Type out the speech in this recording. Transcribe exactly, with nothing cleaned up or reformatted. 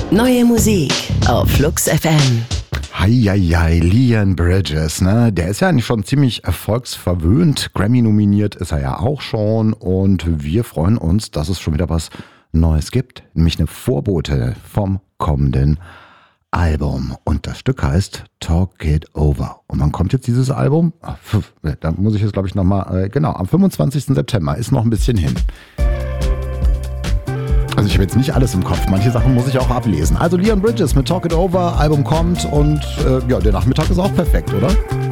Neue Musik auf Flux F M. Heieiei, Leon Bridges, ne? Der ist ja eigentlich schon ziemlich erfolgsverwöhnt. Grammy nominiert ist er ja auch schon. Und wir freuen uns, dass es schon wieder was Neues gibt. Nämlich eine Vorbote vom kommenden Album. Und das Stück heißt Talk It Over. Und wann kommt jetzt dieses Album? Ach, pf, da muss ich jetzt, glaube ich, nochmal, äh, genau, am fünfundzwanzigsten September. Ist noch ein bisschen hin. Also ich habe jetzt nicht alles im Kopf. Manche Sachen muss ich auch ablesen. Also Leon Bridges mit Talk It Over. Album kommt und äh, ja, der Nachmittag ist auch perfekt, oder?